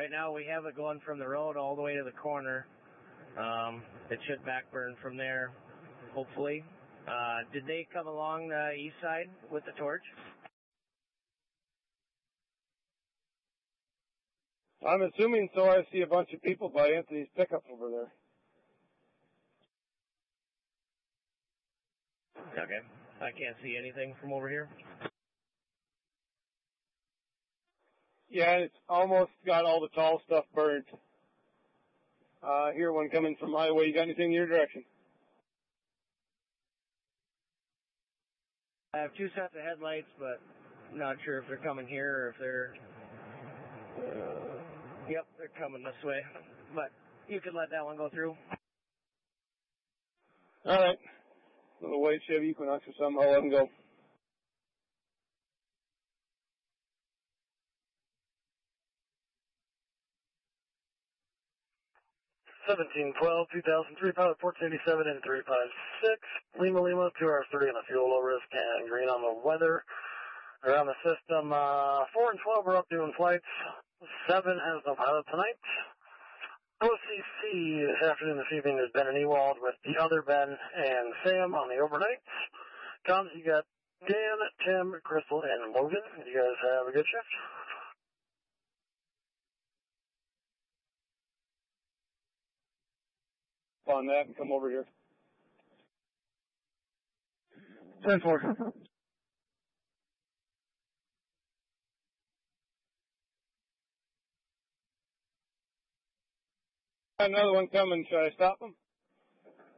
Right now we have it going from the road all the way to the corner. It should backburn from there, hopefully. Did they come along the east side with the torch? I'm assuming so. I see a bunch of people by Anthony's pickup over there. Okay. I can't see anything from over here. Yeah, it's almost got all the tall stuff burned. Here, one coming from highway. You got anything in your direction? I have two sets of headlights, but I'm not sure if they're coming here or if they're... Yep, they're coming this way. But you can let that one go through. All right. Little white Chevy Equinox or something. I'll let them go. Pilot 1487 and 356. Lima to our 3 on the fuel low risk and green on the weather. Around the system, 4 and 12 are up doing flights. 7 has no pilot tonight. OCC this afternoon, this evening, has Ben and Ewald with the other Ben and Sam on the overnight. Comms, you got Dan, Tim, Crystal, and Logan. You guys have a good shift. On that and come over here. 10-4. Another one coming. Should I stop them?